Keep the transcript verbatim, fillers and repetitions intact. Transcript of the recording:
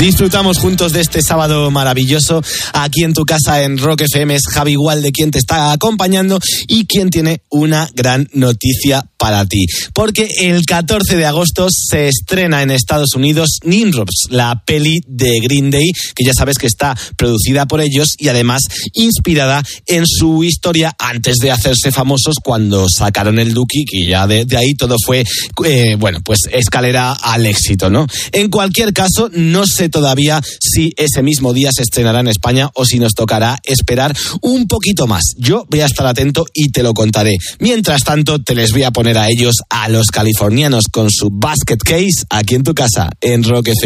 Disfrutamos juntos de este sábado maravilloso. Aquí en tu casa en Rock F M es Javi Gualde quien te está acompañando y quien tiene una gran noticia para ti. Porque el catorce de agosto se estrena en Estados Unidos Nimrods, la peli de Green Day, que ya sabes que está producida por ellos y además inspirada en su historia antes de hacerse famosos cuando sacaron el Dookie, y ya de, de ahí todo fue, eh, bueno, pues escalera al éxito, ¿no? En cualquier caso, no sé todavía si ese mismo día se estrenará en España o si nos tocará esperar un poquito más. Yo voy a estar atento y te lo contaré. Mientras tanto, te les voy a poner a ellos, a los californianos, con su Basket Case, aquí en tu casa, en Rock F M.